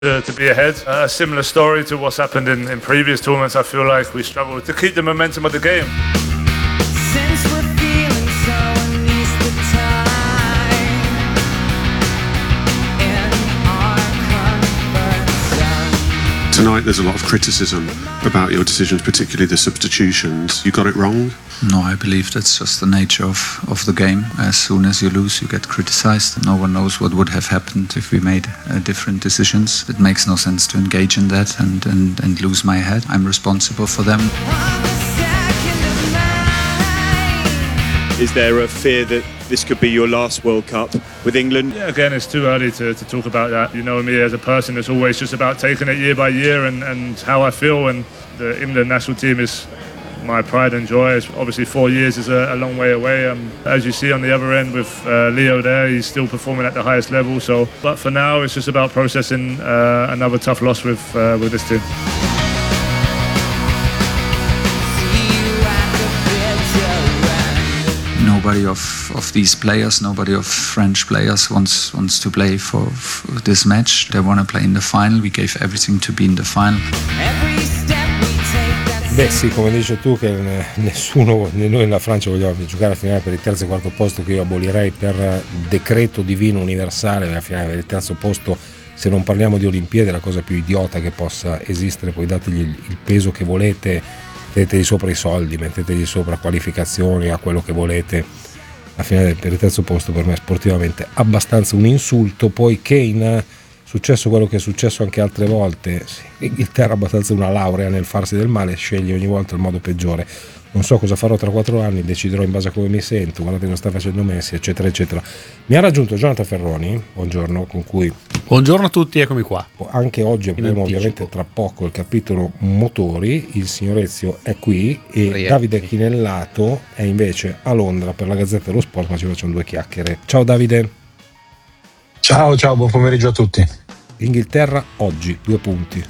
to be ahead. A similar story to what's happened in previous tournaments. I feel like we struggle to keep the momentum of the game. Since we're feeling so uneasy the time in our comfort zone. Tonight there's a lot of criticism about your decisions, particularly the substitutions. You got it wrong? No, I believe that's just the nature of the game. As soon as you lose, you get criticized. No one knows what would have happened if we made different decisions. It makes no sense to engage in that and lose my head. I'm responsible for them. Is there a fear that this could be your last World Cup with England? Yeah, again, it's too early to talk about that. You know me as a person, it's always just about taking it year by year and how I feel. And the England national team is my pride and joy. Obviously 4 years is a long way away. As you see on the other end with Leo there, he's still performing at the highest level. But for now, it's just about processing another tough loss with this team. Nobody of these players, nobody of French players wants to play for this match. They want to play in the final. We gave everything to be in the final. Beh sì, come dici tu, che nessuno, né noi nella Francia vogliamo giocare a finale per il terzo e quarto posto, che io abolirei per decreto divino universale, la finale per il terzo posto. Se non parliamo di Olimpiadi, è la cosa più idiota che possa esistere. Poi dategli il peso che volete, mettetegli sopra i soldi, mettetegli sopra qualificazioni, a quello che volete. La finale per il terzo posto per me è sportivamente abbastanza un insulto. Poi Kane, successo quello che è successo anche altre volte, l'Inghilterra ha abbastanza una laurea nel farsi del male, sceglie ogni volta il modo peggiore. Non so cosa farò tra 4 anni, deciderò in base a come mi sento, guardate cosa sta facendo Messi, eccetera eccetera. Mi ha raggiunto Jonathan Ferroni, buongiorno, con cui buongiorno a tutti, eccomi qua. Anche oggi avremo ovviamente tra poco il capitolo motori. Il signor Ezio è qui e Davide Chinellato è invece a Londra per la Gazzetta dello Sport, ma ci facciamo 2 chiacchiere. Ciao Davide. Ciao, buon pomeriggio a tutti. Inghilterra oggi, 2 punti.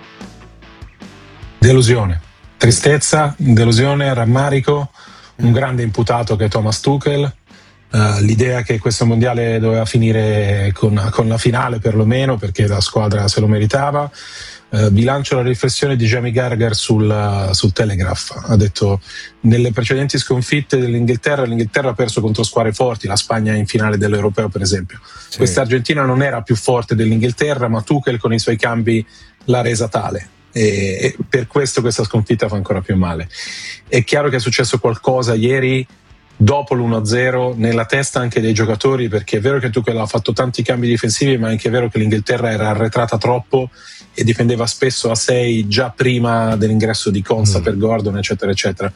Delusione, tristezza, delusione, rammarico, un grande imputato che è Thomas Tuchel, l'idea che questo mondiale doveva finire con la finale perlomeno, perché la squadra se lo meritava. Vi lancio la riflessione di Jamie Gallagher sul Telegraph. Ha detto: nelle precedenti sconfitte l'Inghilterra ha perso contro squadre forti, la Spagna in finale dell'Europeo per esempio. Sì. Questa Argentina non era più forte dell'Inghilterra, ma Tuchel con i suoi cambi l'ha resa tale, e per questo questa sconfitta fa ancora più male. È chiaro che è successo qualcosa ieri dopo l'1-0 nella testa anche dei giocatori, perché è vero che Tuchel ha fatto tanti cambi difensivi, ma è anche vero che l'Inghilterra era arretrata troppo e difendeva spesso a 6 già prima dell'ingresso di Konsa per Gordon, eccetera eccetera.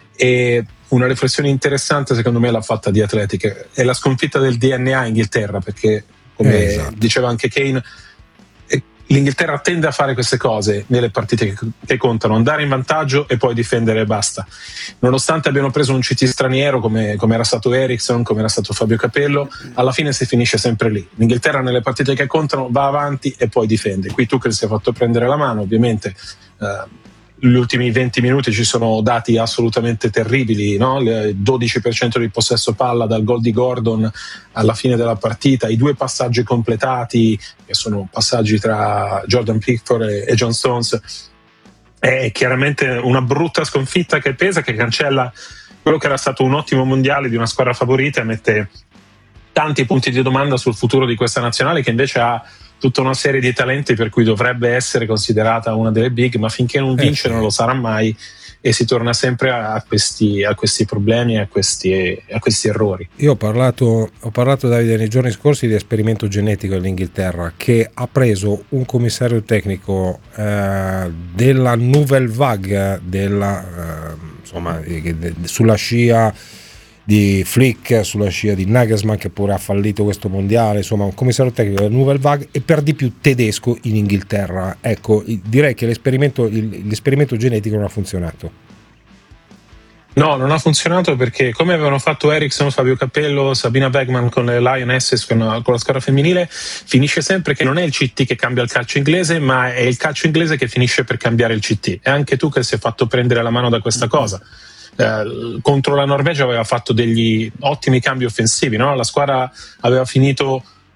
E una riflessione interessante secondo me l'ha fatta The Athletic, è la sconfitta del DNA Inghilterra, perché come diceva anche Kane, l'Inghilterra tende a fare queste cose nelle partite che contano, andare in vantaggio e poi difendere e basta. Nonostante abbiano preso un CT straniero come era stato Eriksen, come era stato Fabio Capello, alla fine si finisce sempre lì. L'Inghilterra nelle partite che contano va avanti e poi difende. Qui Tuchel si è fatto prendere la mano, ovviamente. Gli ultimi 20 minuti ci sono dati assolutamente terribili, no? Il 12% di possesso palla dal gol di Gordon alla fine della partita, i 2 passaggi completati, che sono passaggi tra Jordan Pickford e John Stones. È chiaramente una brutta sconfitta che pesa, che cancella quello che era stato un ottimo mondiale di una squadra favorita e mette tanti punti di domanda sul futuro di questa nazionale, che invece ha tutta una serie di talenti per cui dovrebbe essere considerata una delle big, ma finché non vince non lo sarà mai, e si torna sempre a questi problemi e a questi errori. Io ho parlato Davide nei giorni scorsi di esperimento genetico dell'Inghilterra, che ha preso un commissario tecnico della Nouvelle Vague, sulla scia di Flick, sulla scia di Nagelsmann, che pure ha fallito questo mondiale, insomma un commissario tecnico della Nouvelle Vague e per di più tedesco in Inghilterra. Ecco, direi che l'esperimento genetico non ha funzionato. No, non ha funzionato, perché come avevano fatto Eriksen, Fabio Capello, Sabina Bergman con le Lionesses, con la squadra femminile, finisce sempre che non è il CT che cambia il calcio inglese, ma è il calcio inglese che finisce per cambiare il CT. E anche tu che si è fatto prendere la mano da questa cosa. Contro la Norvegia aveva fatto degli ottimi cambi offensivi, no? La squadra aveva finito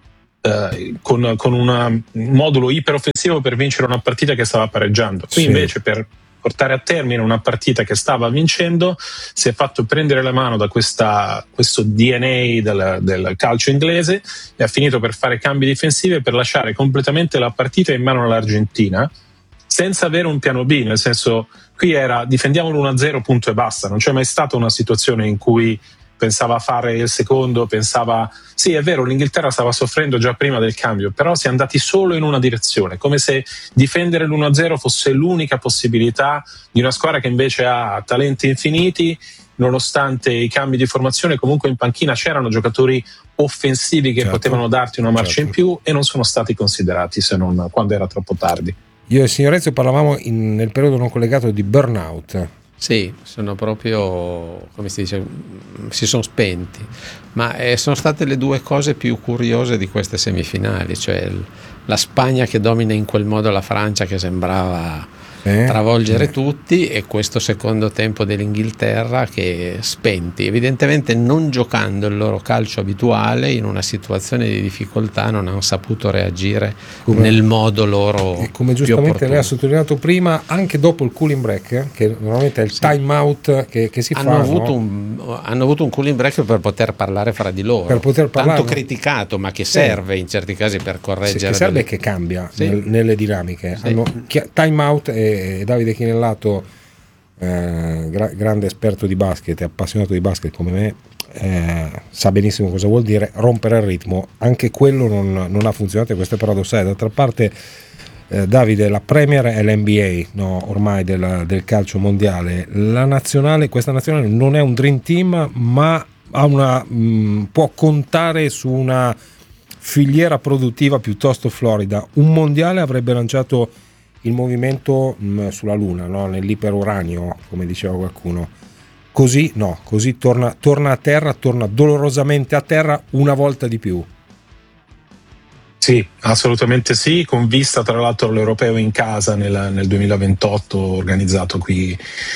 con un modulo iperoffensivo per vincere una partita che stava pareggiando. Qui Sì. invece, per portare a termine una partita che stava vincendo, si è fatto prendere la mano da questo DNA del calcio inglese e ha finito per fare cambi difensivi e per lasciare completamente la partita in mano all'Argentina, senza avere un piano B, nel senso, qui era difendiamo l'1-0 punto e basta. Non c'è mai stata una situazione in cui pensava a fare il secondo, sì, è vero, l'Inghilterra stava soffrendo già prima del cambio, però si è andati solo in una direzione, come se difendere l'1-0 fosse l'unica possibilità di una squadra che invece ha talenti infiniti. Nonostante i cambi di formazione, comunque in panchina c'erano giocatori offensivi che Certo. potevano darti una marcia Certo. in più, e non sono stati considerati, se non quando era troppo tardi. Io e il signor Ezio parlavamo nel periodo non collegato di burnout. Sì, sono proprio, come si dice, si sono spenti, ma sono state le due cose più curiose di queste semifinali, cioè la Spagna che domina in quel modo la Francia che sembrava travolgere tutti, e questo secondo tempo dell'Inghilterra che spenti, evidentemente non giocando il loro calcio abituale in una situazione di difficoltà, non hanno saputo reagire nel modo loro E come più giustamente opportuno. lei ha sottolineato prima, anche dopo il cooling break, che normalmente è il time out che si hanno fa, avuto no? hanno avuto un cooling break per poter parlare fra di loro, Per poter parlare, tanto no? criticato, ma che Sì. serve in certi casi per Sì, correggere che serve delle- e che cambia Sì. nelle dinamiche. Sì. Hanno time out, e Davide Chinellato, grande esperto di basket e appassionato di basket come me, sa benissimo cosa vuol dire rompere il ritmo. Anche quello non ha funzionato, e questo è paradossale. D'altra parte, Davide, la Premier è l'NBA, no, ormai del calcio mondiale. Questa nazionale non è un dream team, ma ha può contare su una filiera produttiva piuttosto florida. Un mondiale avrebbe lanciato il movimento sulla Luna, no? Nell'iperuranio, come diceva qualcuno. Così no, così torna a terra, torna dolorosamente a terra una volta di più. Sì, assolutamente sì, con vista tra l'altro all'Europeo in casa nel 2028, organizzato qui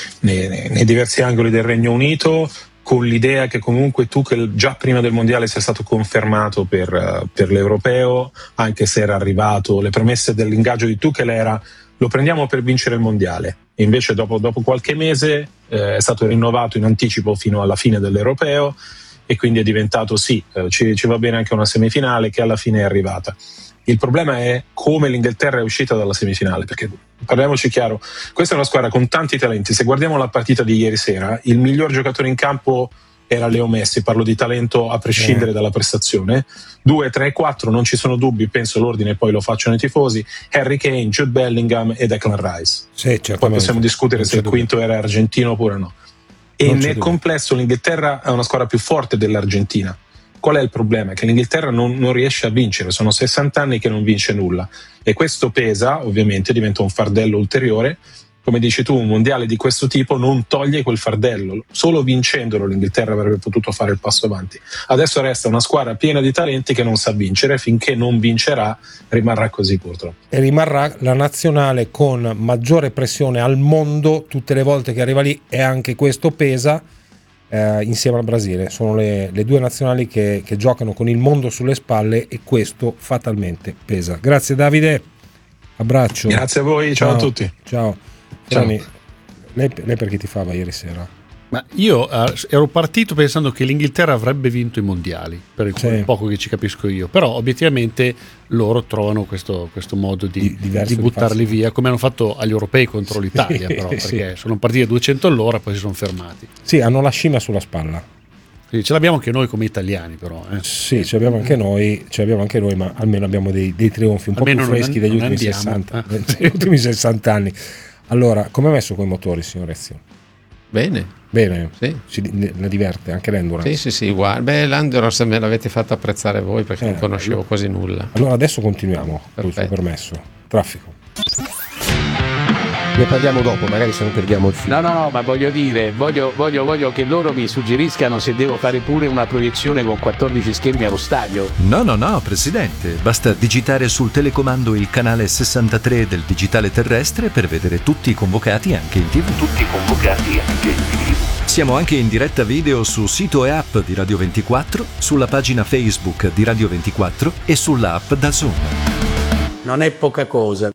nei diversi angoli del Regno Unito, con l'idea che comunque Tuchel già prima del mondiale sia stato confermato per l'Europeo, anche se era arrivato, le premesse dell'ingaggio di Tuchel era lo prendiamo per vincere il mondiale, e invece dopo qualche mese è stato rinnovato in anticipo fino alla fine dell'Europeo, e quindi è diventato ci va bene anche una semifinale che alla fine è arrivata. Il problema è come l'Inghilterra è uscita dalla semifinale, perché parliamoci chiaro, questa è una squadra con tanti talenti. Se guardiamo la partita di ieri sera, il miglior giocatore in campo era Leo Messi, parlo di talento a prescindere dalla prestazione. 2, 3, 4 non ci sono dubbi, penso l'ordine poi lo facciano i tifosi: Harry Kane, Jude Bellingham e Declan Rice. Sì, certamente. Poi possiamo discutere Non se il c'è quinto era argentino oppure no. E Non c'è nel dubbio. complesso l'Inghilterra è una squadra più forte dell'Argentina. Qual è il problema? Che l'Inghilterra non riesce a vincere, sono 60 anni che non vince nulla, e questo pesa, ovviamente diventa un fardello ulteriore. Come dici tu, un mondiale di questo tipo non toglie quel fardello, solo vincendolo l'Inghilterra avrebbe potuto fare il passo avanti. Adesso resta una squadra piena di talenti che non sa vincere, finché non vincerà rimarrà così purtroppo. E rimarrà la nazionale con maggiore pressione al mondo tutte le volte che arriva lì, e anche questo pesa insieme al Brasile. Sono le due nazionali che giocano con il mondo sulle spalle, e questo fatalmente pesa. Grazie Davide, abbraccio. Grazie a voi, ciao a tutti. Ciao. Ciao. Fermi, lei perché ti fava ieri sera? Ma io ero partito pensando che l'Inghilterra avrebbe vinto i mondiali, per Sì. il poco che ci capisco io, però obiettivamente loro trovano questo modo Diverso di di buttarli farsi. via, come hanno fatto agli europei contro l'Italia, però, sì. perché sono partiti a 200 all'ora, poi si sono fermati. Sì, hanno la scimmia sulla spalla. Quindi ce l'abbiamo anche noi come italiani, però. Sì, ce l'abbiamo anche noi, ma almeno abbiamo dei trionfi un po' Almeno più non freschi degli non ultimi andiamo. 60, degli ultimi 60 anni. Allora, come è messo con i motori, signor Ezio? Bene. Bene, Sì. la diverte anche l'Endurance. Sì, uguale. Beh, l'Andorra me l'avete fatto apprezzare voi, perché non Eh, conoscevo quasi nulla. Allora adesso continuiamo con il suo Perfetto. permesso. Traffico. Ne parliamo dopo, magari se non perdiamo il filo. No, ma voglio dire, voglio che loro mi suggeriscano se devo fare pure una proiezione con 14 schermi allo stadio. No, Presidente. Basta digitare sul telecomando il canale 63 del digitale terrestre per vedere tutti i convocati anche in TV. Tutti convocati anche in TV. Siamo anche in diretta video su sito e app di Radio 24, sulla pagina Facebook di Radio 24 e sull'app DAZN. Non è poca cosa.